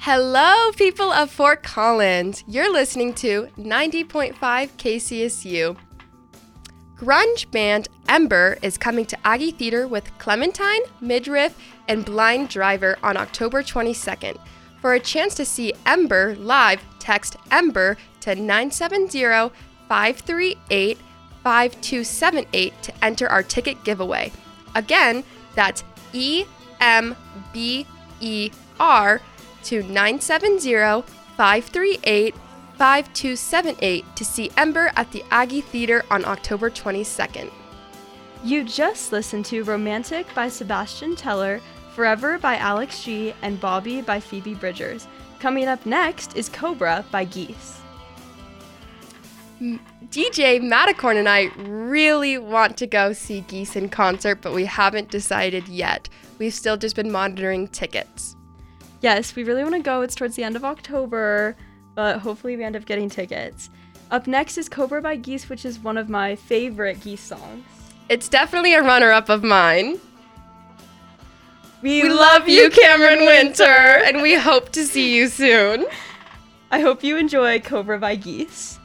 Hello, people of Fort Collins. You're listening to 90.5 KCSU. Grunge band Ember is coming to Aggie Theater with Clementine, Midriff, and Blind Driver on October 22nd. For a chance to see Ember live, text Ember to 970-538-5278 to enter our ticket giveaway. Again, that's EMBER to 970-538-5278 to see Ember at the Aggie Theater on October 22nd. You just listened to Romantic by Sebastian Teller, Forever by Alex G, and Bobby by Phoebe Bridgers. Coming up next is Cobra by Geese. DJ Matacorn and I really want to go see Geese in concert, but we haven't decided yet. We've still just been monitoring tickets. Yes, we really want to go. It's towards the end of October, but hopefully we end up getting tickets. Up next is Cobra by Geese, which is one of my favorite Geese songs. It's definitely a runner-up of mine. We love you, Cameron Winter, and we hope to see you soon. I hope you enjoy Cobra by Geese.